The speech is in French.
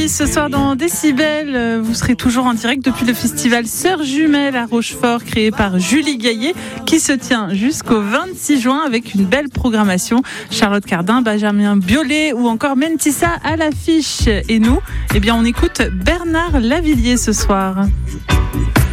puis ce soir dans Décibel, vous serez toujours en direct depuis le festival Sœurs Jumelles à Rochefort, créé par Julie Gaillet, qui se tient jusqu'au 26 juin avec une belle programmation. Charlotte Cardin, Benjamin Biolay ou encore Mentissa à l'affiche. Et nous, on écoute Bernard Lavillier ce soir.